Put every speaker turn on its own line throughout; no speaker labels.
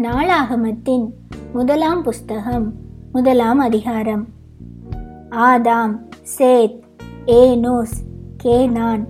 நாளாகமத்தின் முதலாம் புஸ்தகம், முதலாம் அதிகாரம். ஆதாம், சேத், ஏனோஸ், கேனான்,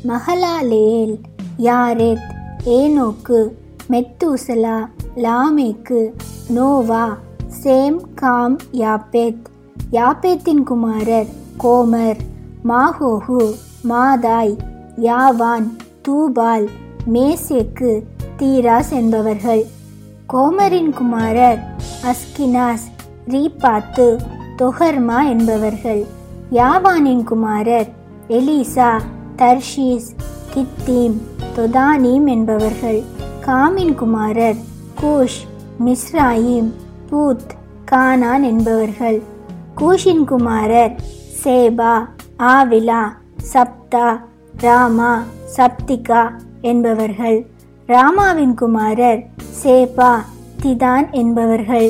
மகலாலேல், யாரெத், ஏனோக்கு, மெத்தூசலா, லாமேக்கு, நோவா, சேம், காம், யாப்பேத். யாப்பேத்தின் குமாரர் கோமர், மாகோகு, மாதாய், யாவான், தூபால், மேசேக்கு, தீராஸ் என்பவர்கள். கோமரின் குமாரர் அஸ்கினாஸ், ரீபாத்து, தொகர்மா என்பவர்கள். யாவானின் குமாரர் எலிசா, தர்ஷீஸ், கித்தீம், தொதானீம் என்பவர்கள். காமின் குமாரர் கூஷ், மிஸ்ராயிம், பூத், கானான் என்பவர்கள். கூஷின் குமாரர் சேபா, ஆவிலா, சப்தா, ராமா, சப்திகா என்பவர்கள். ராமாவின் குமாரர் சேபா, திதான் என்பவர்கள்.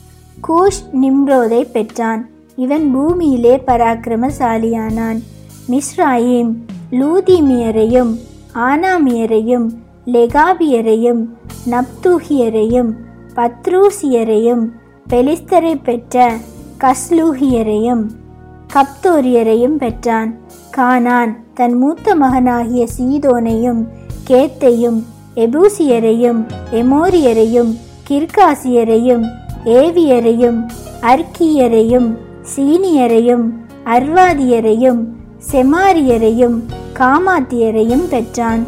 கூஷ் நிம்ரோதை பெற்றான். இவன் பூமியிலே பராக்கிரமசாலியானான். மிஸ்ராயிம் லூதீமியரையும் ஆனாமியரையும் லெகாபியரையும் நப்தூகியரையும் பத்ரூசியரையும் பெலிஸ்தரை பெற்ற கஸ்லூகியரையும் கப்தோரியரையும் பெற்றான். கானான் தன் மூத்த மகனாகிய சீதோனையும் கேத்தையும் எபூசியரையும் எமோரியரையும் கிர்காசியரையும் ஏவியரையும் அர்க்கியரையும் சீனியரையும் அர்வாதியரையும் செமாரியரையும் காமாத்தியரையும் பெற்றான்.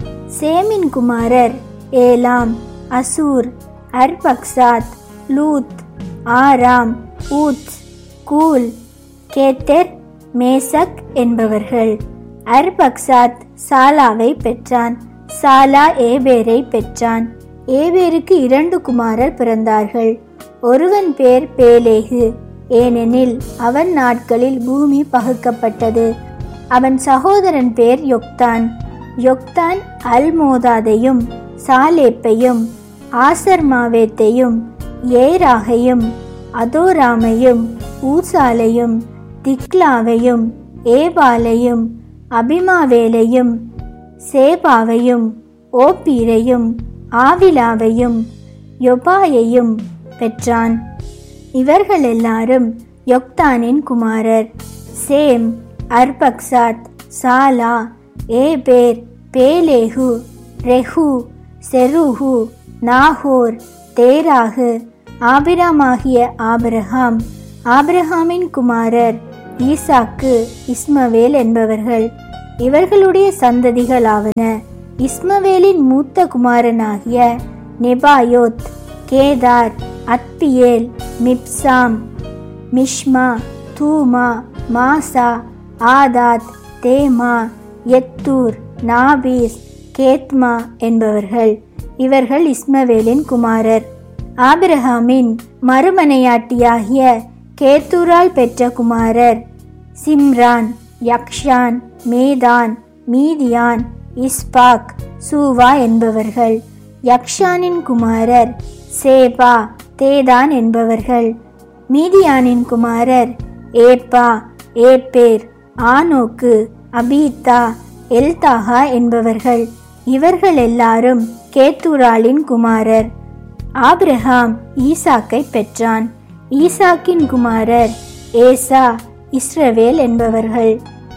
சேமின் குமாரர் ஏலாம், அசூர், அர்பக்சாத், லூத், ஆராம், ஊத், கூல், கேத்தெர், மேசக் என்பவர்கள். அர்பக்சாத் சாலாவை பெற்றான். சாலா ஏபேரை பெற்றான். ஏபேருக்கு 2 குமாரர் பிறந்தார்கள். ஒருவன் பேர் பேலேகு, ஏனெனில் அவன் நாட்களில் பூமி பகுக்கப்பட்டது. அவன் சகோதரன் பேர் யொக்தான். யொக்தான் அல்மோதாதையும் சாலேப்பையும் ஆசர்மாவேத்தையும் ஏராகையும் அதோராமையும் ஊசாலையும் திக்லாவையும் ஏபாலையும் அபிமாவேலையும் சேபாவையும் ஓப்பீரையும் ஆவிலாவையும் யொபாயையும் பெற்றான். இவர்கள் எல்லாரும் யொக்தானின் குமாரர். சேம், அர்பக்சாத், சாலா, ஏபேர், பேலேகு, ரெஹு, செருகு, நாகோர், தேராகு, ஆபிராமாகிய ஆபிரகாம். ஆபிரகாமின் குமாரர் ஈசாக்கு, இஸ்மவேல் என்பவர்கள். இவர்களுடைய சந்ததிகளாவன: இஸ்மவேலின் மூத்த குமாரனாகிய நெபாயோத், கேதார், அத்பியேல், மிப்சாம், மிஷ்மா, தூமா, மாசா, ஆதாத், தேமா, எத்தூர், நாபீஸ், கேத்மா என்பவர்கள். இவர்கள் இஸ்மவேலின் குமாரர். ஆபிரகாமின் மறுமனையாட்டியாகிய கேத்தூரால் பெற்ற குமாரர் சிம்ரான், யக்ஷான், மேதான், மீதியான், இஸ்பாக், சூவா என்பவர்கள். யக்ஷானின் குமாரர் சேபா, தேதான் என்பவர்கள். மீதியானின் குமாரர் ஏப்பா, ஏப்பேர், ஆனோக்கு, அபீத்தா, எல்தாகா என்பவர்கள். இவர்கள் எல்லாரும் கேத்தூராலின் குமாரர். ஆபிரகாம் ஈசாக்கை பெற்றான். ஈசாக்கின் குமாரர் ஏசா, இஸ்ரவேல் என்பவர்கள்.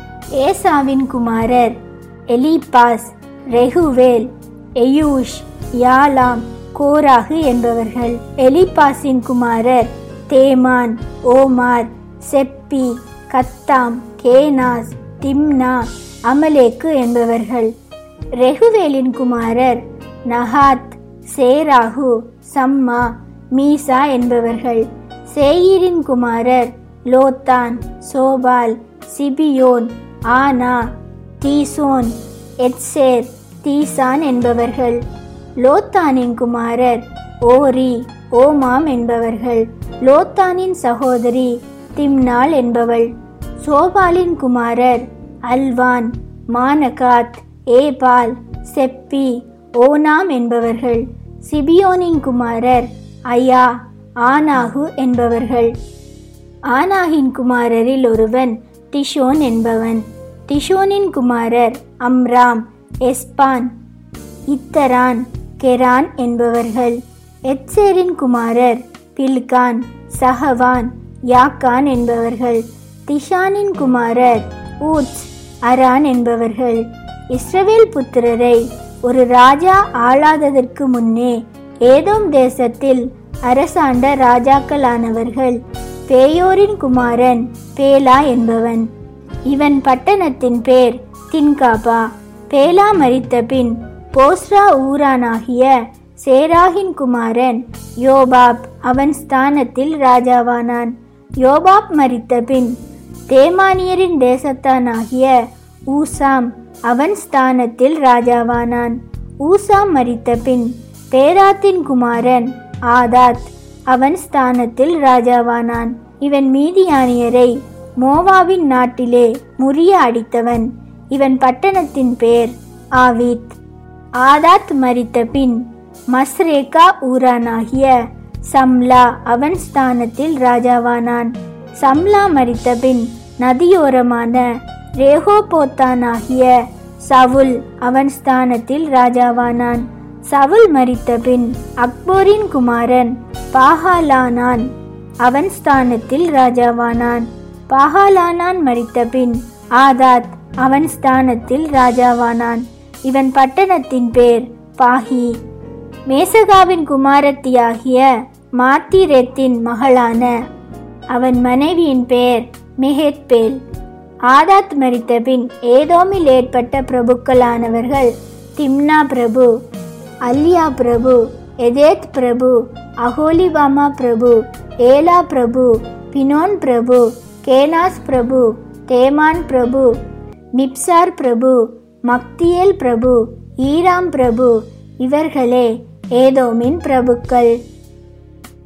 ஏசாவின் குமாரர் எலிப்பாஸ், ரெகுவேல், எயூஷ், யாலாம், கோராகு என்பவர்கள். எலிப்பாசின் குமாரர் தேமான், ஓமார், செப்பி, கத்தாம், கேனாஸ், திம்னா, அமலேக்கு என்பவர்கள். ரெகுவேலின் குமாரர் நகாத், சேராகு, சம்மா, மீசா என்பவர்கள். சேயீரின் குமாரர் லோத்தான், சோபால், சிபியோன், ஆனா, தீசோன், எத்சேர், தீசான் என்பவர்கள். லோத்தானின் குமாரர் ஓரி, ஓமாம் என்பவர்கள். லோத்தானின் சகோதரி திம்னாள் என்பவள். சோபாலின் குமாரர் அல்வான், மானகாத், ஏபால், செப்பி, ஓனாம் என்பவர்கள். சிபியோனின் குமாரர் அயா, ஆனாகு என்பவர்கள். ஆனாகின் குமாரரில் ஒருவன் திஷோன் என்பவன். திஷோனின் குமாரர் அம்ராம், எஸ்பான், இத்தரான், கெரான் என்பவர்கள். எத்சேரின் குமாரர் பில்கான், சஹவான், யாக்கான் என்பவர்கள். திஷானின் குமாரர் ஊத்ஸ், அரான் என்பவர்கள். இஸ்ரவேல் புத்திரரை ஒரு ராஜா ஆளாததற்கு முன்னே ஏதோம் தேசத்தில் அரசாண்ட ராஜாக்களானவர்கள். பேயோரின் குமாரன் பேலா என்பவன். இவன் பட்டணத்தின் பேர் தின்காபா. பேலா மரித்த பின் போஸ்ரா ஊரானாகிய சேராகின் குமாரன் யோபாப் அவன் ஸ்தானத்தில் ராஜாவானான். யோபாப் மரித்த பின் தேமானியரின் தேசத்தானாகிய ஊசாம் அவன் ஸ்தானத்தில் ராஜாவானான். ஊசாம் மரித்த பின் பேராத்தின் குமாரன் ஆதாத் அவன் ஸ்தானத்தில் ராஜாவானான். இவன் மீதியானியரை மோவாவின் நாட்டிலே முறிய அடித்தவன். இவன் பட்டணத்தின் பேர் ஆவீத். ஆதாத் மரித்த பின் மஸ்ரேக்கா ஊரானாகிய சம்லா அவன் ஸ்தானத்தில் ராஜாவானான். சம்லா மரித்த பின் நதியோரமான ரேகோபோத்தானாகிய சவுல் அவன் ஸ்தானத்தில் ராஜாவானான். சவுல் மரித்த பின் அக்போரின் குமாரன் பாகாலானான் அவன் ஸ்தானத்தில் ராஜாவானான். பாகாலானான் மரித்த பின் ஆதாத் அவன் ஸ்தானத்தில் ராஜாவானான். இவன் பட்டணத்தின் பேர் பாகி. மேசகாவின் குமாரத்தியாகிய மாத்திரேத்தின் மகளான அவன் மனைவியின் பேர் மெஹெத்பேல். ஆதாத் மரித்த பின் ஏதோமில் ஏற்பட்ட பிரபுக்களானவர்கள் திம்னா பிரபு, அல்லியா பிரபு, எதேத் பிரபு, அகோலிபாமா பிரபு, ஏலா பிரபு, பினோன் பிரபு, கேனாஸ் பிரபு, தேமான் பிரபு, மிப்சார் பிரபு, மக்தியேல் பிரபு, ஈராம் பிரபு. இவர்களே ஏதோமின் பிரபுக்கள்.